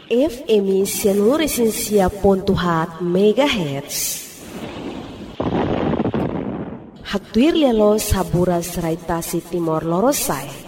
FM 100.4 MHz. Hatuir lelo saburas raitasi Timor Lorosai.